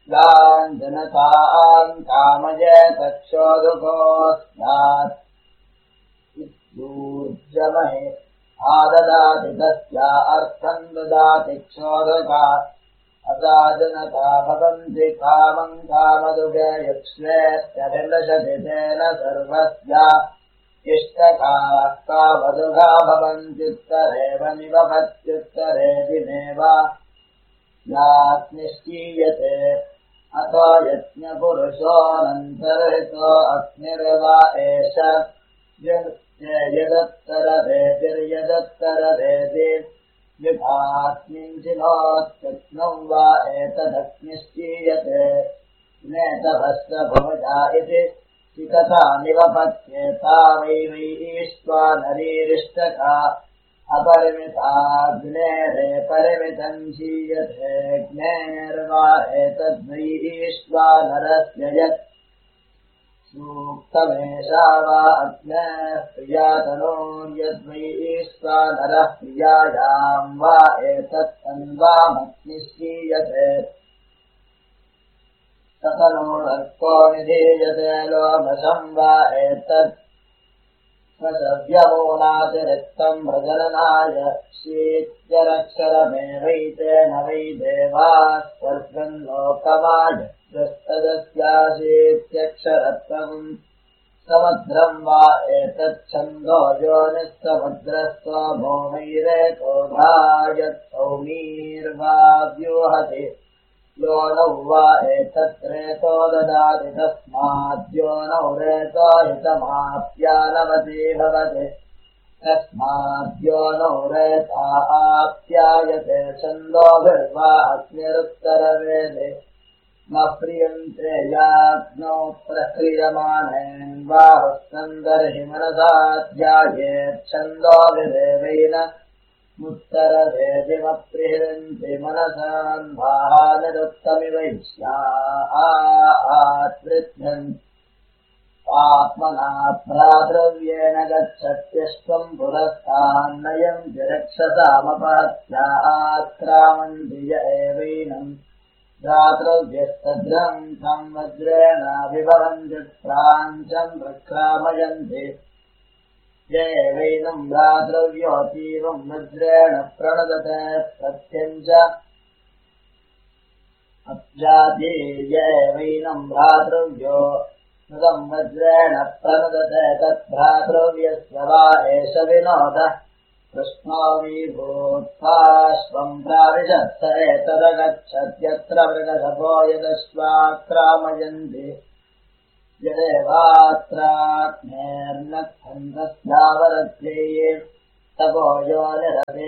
यान् जनतान् कामयेत क्षोधुकोऽस्यात् ऊर्जमहे आददाति तस्या अर्थम् ददाति क्षोधकात् असाजनता भवन्ति कामम् कामदुगे युक्ष्वेत्यभिलषति तेन सर्वस्या इष्टकाः कामदुगा भवन्त्युत्तरेव निवभत्युत्तरे दिनेव यात्निश्चीयते अतो यज्ञपुरुषोऽनन्तर्हितो अग्निर्वा एष यदत्तरवेदिर्यदत्तरवेदि विभास्मिञ्चिनोत्यग्नौ वा एतदग्निश्चीयते नेतभस्य भवजा इति चिकता निवपत्येता वै ईष्ट्वा नरीरिष्टका अपरिमिताग्नेरे परिमितम् चीयतेऽग्नेर्वा एतद्वै ईष्ट्वा नरस्य यत् सूक्तमेषा वा अग्नेः प्रियातनोर्यद्वै ईष्ट्वा नरः प्रियायाम् वा एतत्तन्वामग्निश्चीयते सकलोणर्को निधीयते लोभसम् वा एतत् स्वसव्यमूलातिरिक्तम् प्रजननाय शीत्यरक्षरमेवैतेन वै देवाः स्वर्गम् लोकमाय दस्तदस्याशीत्यक्षरत्वम् समुद्रम् वा एतच्छन्दो योनिः समुद्रस्त्वा भौमैरेतोधायत्सौमीर्वा व्यूहति योनौ वा एतत्रेतो ददाति तस्माद्योनौ रेतो हितमाप्यानवति भवति तस्माद्योनौ रेता आप्यायते छन्दोभिर्वा अग्निरुत्तरवेदे न प्रियन्ते याग्नौ प्रक्रियमाणेन्बाहुस्कन्दर्हि मनसा ध्यायेच्छन्दोभिरेवैन मुत्तरवेदिमप्रिहरन्ति मनसान्भाहानिरुक्तमिवैष्यात्वृध्यन् आत्मना भ्रातृव्येन गच्छत्यष्टम् पुरस्तान्नयम् विरक्षसामपहत्या आक्रामन्ति य एवैनम् भ्रातृव्यस्तद्रम् तम् वज्रेणाभिभवन्ति प्राञ्चम् प्रक्रामयन्ति येवैनम् भ्रातृव्योऽतीवम् वज्रेण प्रणदते प्रत्यञ्च अब्जाति येवैनम् भ्रातृव्यो तम् वज्रेण प्रणदते तद्भ्रातृव्यस्य वा एष विनोदः कृष्णो विभूत्वाश्वम् प्राविशत् स एतदगच्छत्यत्र मृगशपो यदश्वाक्रामयन्ति यदेवात्राग्नेर्नक्षन्तस्यावरत्यै तपो योनिरवे